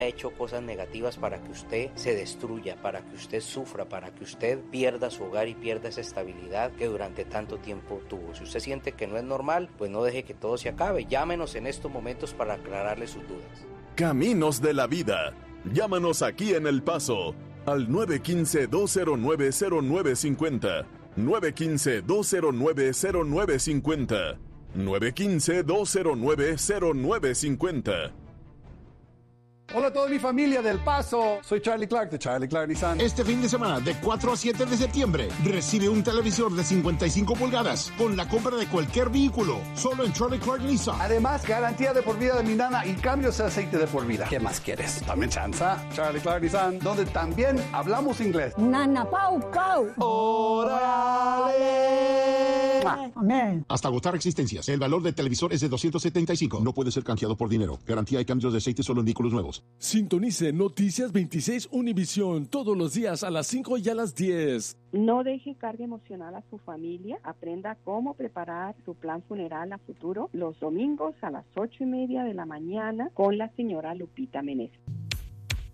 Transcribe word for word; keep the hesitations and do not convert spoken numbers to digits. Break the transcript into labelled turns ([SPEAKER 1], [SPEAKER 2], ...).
[SPEAKER 1] ha hecho cosas negativas para que usted se destruya, para que usted sufra, para que usted pierda su hogar y pierda esa estabilidad que durante tanto tiempo tuvo. Si usted siente que no es normal, pues no deje que todo se acabe. Llámenos en estos momentos para aclararle sus dudas.
[SPEAKER 2] Caminos de la Vida. Llámanos aquí en El Paso al nueve uno cinco, dos cero nueve, cero nueve cinco cero, nueve uno cinco, dos cero nueve, cero nueve cinco cero, nueve uno cinco, dos cero nueve, cero nueve cinco cero.
[SPEAKER 3] Hola a toda mi familia del Paso, soy Charlie Clark de Charlie Clark Nissan.
[SPEAKER 4] Este fin de semana, de cuatro a siete de septiembre, recibe un televisor de cincuenta y cinco pulgadas con la compra de cualquier vehículo, solo en Charlie Clark Nissan.
[SPEAKER 3] Además, garantía de por vida de mi nana y cambios de aceite de por vida. ¿Qué más quieres? Dame chanza. Charlie Clark Nissan, donde también hablamos inglés.
[SPEAKER 5] Nana Pau Pau.
[SPEAKER 3] ¡Órale!
[SPEAKER 5] Amén.
[SPEAKER 4] Hasta agotar existencias. El valor del televisor es de doscientos setenta y cinco. No puede ser canjeado por dinero. Garantía y cambios de aceite solo en vehículos nuevos.
[SPEAKER 6] Sintonice Noticias veintiséis Univisión todos los días a las cinco y a las diez.
[SPEAKER 7] No deje carga emocional a su familia. Aprenda cómo preparar su plan funeral a futuro los domingos a las ocho y media de la mañana con la señora Lupita Meneses.